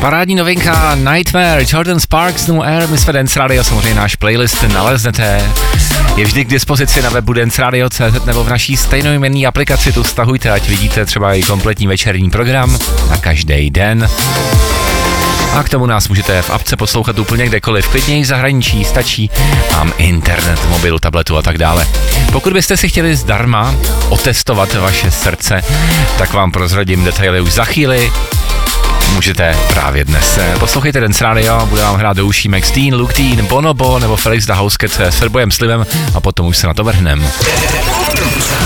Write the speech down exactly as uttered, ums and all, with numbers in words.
Parádní novinka Nightmare, Jordan Sparks, No Air, my jsme Dance Radio, samozřejmě náš playlist naleznete. Je vždy k dispozici na webu dance radio tečka cé zet nebo v naší stejnojmenné aplikaci, tu stahujte, ať vidíte třeba i kompletní večerní program na každý den. A k tomu nás můžete v apce poslouchat úplně kdekoliv, klidně i v zahraničí, stačí vám internet, mobil, tabletu a tak dále. Pokud byste si chtěli zdarma otestovat vaše srdce, tak vám prozradím detaily už za chvíli. Můžete právě dnes. Poslouchejte Dance Radio, bude vám hrát do uší Max Teen, Luke Teen, Bonobo nebo Felix da Housecat s Firbojem Slivem a potom už se na to vrhnem.